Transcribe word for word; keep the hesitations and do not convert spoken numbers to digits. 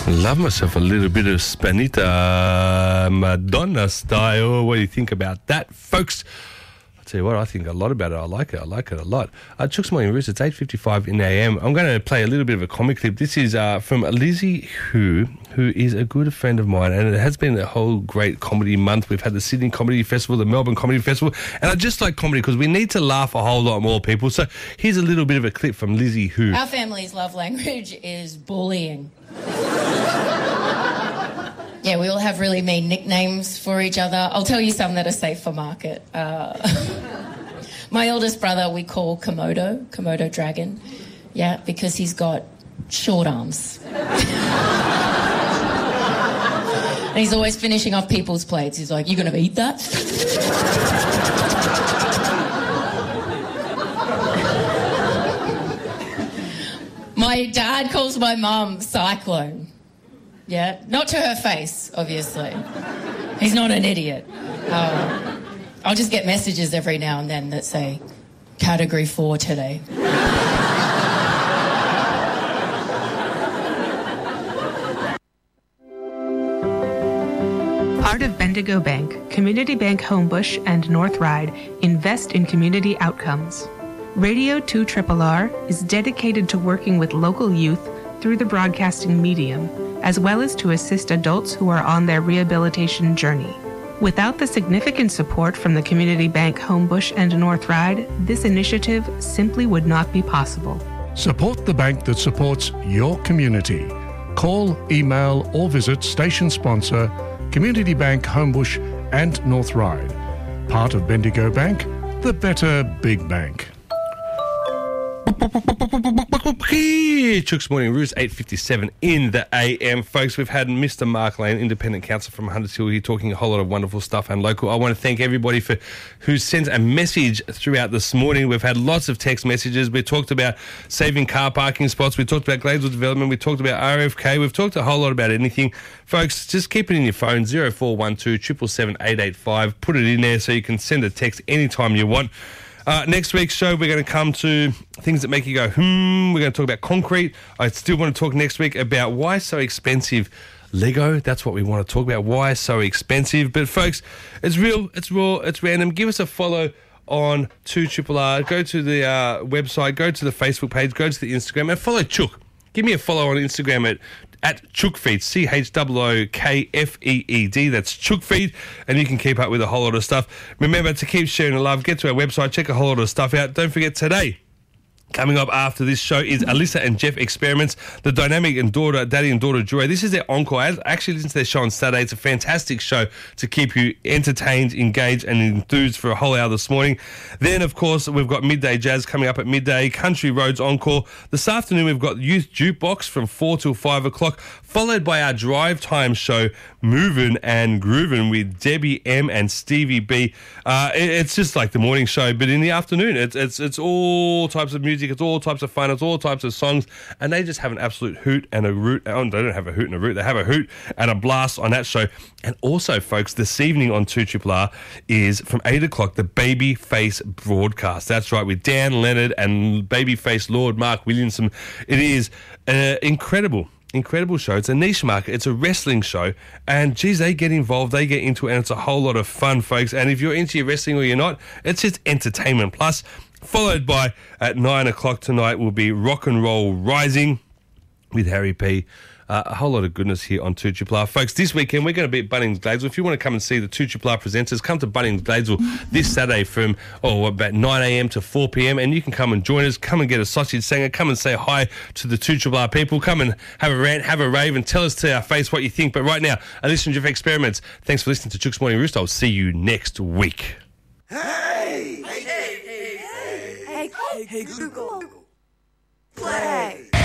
Love myself a little bit of Spanita Madonna style. What do you think about that, folks? I'll tell you what, I think a lot about it. I like it. I like it a lot. Uh, Chooks Morning Roost, it's eight fifty-five in the A M. I'm going to play a little bit of a comic clip. This is uh, from Lizzie Hu, who is a good friend of mine, and it has been a whole great comedy month. We've had the Sydney Comedy Festival, the Melbourne Comedy Festival, and I just like comedy because we need to laugh a whole lot more, people. So here's a little bit of a clip from Lizzie Hu. Our family's love language is bullying. Yeah, we all have really mean nicknames for each other. I'll tell you some that are safe for market. Uh, my eldest brother we call Komodo, Komodo Dragon. Yeah, because he's got short arms. And he's always finishing off people's plates. He's like, you going to eat that? My dad calls my mum Cyclone. Yeah, not to her face, obviously. He's not an idiot. Uh, I'll just get messages every now and then that say, Category four today. Part of Bendigo Bank, Community Bank Homebush and North Ryde invest in community outcomes. Radio two R R R is dedicated to working with local youth through the broadcasting medium, as well as to assist adults who are on their rehabilitation journey. Without the significant support from the Community Bank Homebush and North Ryde, this initiative simply would not be possible. Support the bank that supports your community. Call, email or visit station sponsor Community Bank Homebush and North Ryde. Part of Bendigo Bank, the better big bank. Chooks Morning Roost, eight fifty-seven in the A M. Folks, we've had Mister Mark Lane, independent counsel from Hunters Hill, here talking a whole lot of wonderful stuff and local. I want to thank everybody for who sent a message throughout this morning. We've had lots of text messages. We talked about saving car parking spots. We talked about Gladesville development. We talked about R F K. We've talked a whole lot about anything. Folks, just keep it in your phone, zero four one two, seven seven seven, eight eight five. Put it in there so you can send a text anytime you want. Uh, next week's show, we're going to come to things that make you go, hmm. We're going to talk about concrete. I still want to talk next week about why so expensive Lego. That's what we want to talk about. Why so expensive? But, folks, it's real, it's raw, it's random. Give us a follow on two R R R. Go to the uh, website, go to the Facebook page, go to the Instagram, and follow Chook. Give me a follow on Instagram at at Chookfeed, C H O O K F E E D. That's Chookfeed, and you can keep up with a whole lot of stuff. Remember to keep sharing the love. Get to our website, check a whole lot of stuff out. Don't forget today, coming up after this show is Alyssa and Jeff Experiments, the dynamic and daughter, daddy and daughter duo. This is their encore. I actually listened to their show on Saturday. It's a fantastic show to keep you entertained, engaged, and enthused for a whole hour this morning. Then, of course, we've got Midday Jazz coming up at midday, Country Roads encore. This afternoon, we've got Youth Jukebox from four till five o'clock, followed by our drive time show, Movin' and Groovin' with Debbie M and Stevie B. Uh, it, it's just like the morning show, but in the afternoon, it's it's it's all types of music. It's all types of fun. It's all types of songs. And they just have an absolute hoot and a root. Oh, they don't have a hoot and a root. They have a hoot and a blast on that show. And also, folks, this evening on two R R R is from eight o'clock, the Babyface broadcast. That's right, with Dan Leonard and Babyface Lord Mark Williamson. It is uh, incredible. Incredible show. It's a niche market. It's a wrestling show. And, geez, they get involved. They get into it. And it's a whole lot of fun, folks. And if you're into your wrestling or you're not, it's just entertainment plus. Followed by, at nine o'clock tonight, will be Rock and Roll Rising with Harry P. Uh, a whole lot of goodness here on two R R R. Folks, this weekend we're going to be at Bunnings Gladesville. If you want to come and see the two R R R presenters, come to Bunnings Gladesville this Saturday from oh, about nine a.m. to four p.m. and you can come and join us. Come and get a sausage sanger. Come and say hi to the two R R R people. Come and have a rant, have a rave, and tell us to our face what you think. But right now, I listen to Jeff Experiments. Thanks for listening to Chooks Morning Roost. I'll see you next week. Hey! Hey! Hey! Hey! Hey! Hey! Google! Play!